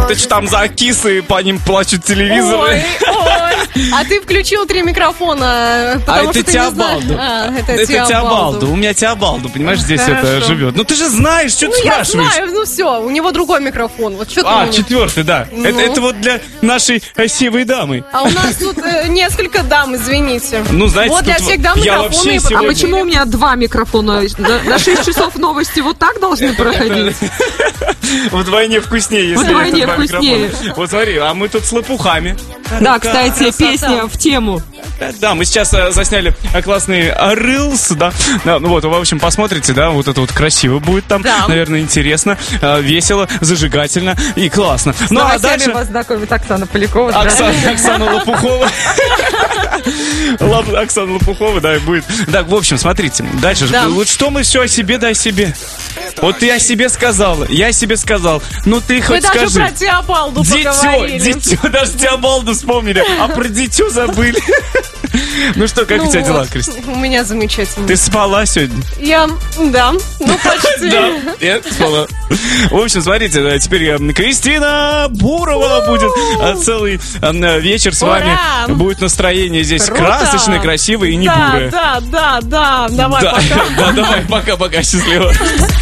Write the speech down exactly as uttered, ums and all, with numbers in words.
Ты что там за кисы, по ним плачут телевизоры? Ой, ой. А ты включил три микрофона, потому а что это ты не знаешь. Теобалду. А, это это Теобалду. Теобалду. У меня Теобалду, понимаешь, здесь Хорошо. это живет. Ну ты же знаешь, что Ну, ты я спрашиваешь? знаю, ну все, у него другой микрофон. Вот что ты А, мне- четвертый, да. Ну. Это, это вот для нашей э, сивой дамы. А у нас тут э, несколько дам, извините. Ну, знаете, вот для тут всех дам я микрофоны. вообще и А сегодня- почему у меня два микрофона? На, на шесть часов новости вот так должны проходить? Вдвойне вкуснее, если Вдвойне это два вкуснее. микрофона. Вот смотри, а мы тут с лопухами. Да, кстати, красота. песня в тему. Да, мы сейчас э, засняли э, классный э, рилс, да. Да, ну вот, в общем, посмотрите, да, вот это вот красиво будет там. Да. Наверное, интересно, э, весело, зажигательно и классно. Ну, а Новостями дальше... вас знакомит Оксана Полякова. Оксана, Оксана Лопухова. Лап- Оксана Лопухова, да, и будет. Так, в общем, смотрите, дальше. Да. Вот что мы все о себе, да о себе. Вот ты о себе сказала, я о себе сказал. Ну ты Мы хоть даже скажи. про Теобалду Дитё, поговорили. дитё, даже Теобалду вспомнили, а про дитё забыли. Ну что, как Ну у тебя дела, вот, Кристина? У меня замечательно. Ты спала сегодня? Я, да, ну почти. Да, я спала. В общем, смотрите, да, теперь э, Кристина Бурова будет э, целый э, вечер с Ура! вами. Будет настроение здесь Круто! красочное, красивое и не Да, бурое. да, да, да, давай Да, пока. да, давай, пока-пока, счастливо.